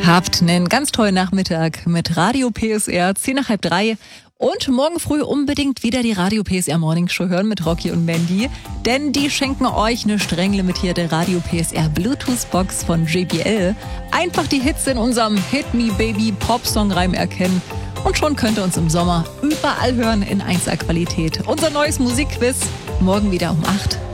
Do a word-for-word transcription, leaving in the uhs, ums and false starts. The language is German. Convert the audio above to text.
Habt einen ganz tollen Nachmittag mit Radio P S R, zehn nach halb drei. Und morgen früh unbedingt wieder die Radio P S R Morning Show hören mit Rocky und Mandy. Denn die schenken euch eine streng limitierte Radio P S R Bluetooth Box von J B L. Einfach die Hits in unserem Hit Me Baby Pop-Song-Reim erkennen. Und schon könnt ihr uns im Sommer überall hören in eins A Qualität. Unser neues Musikquiz morgen wieder um acht.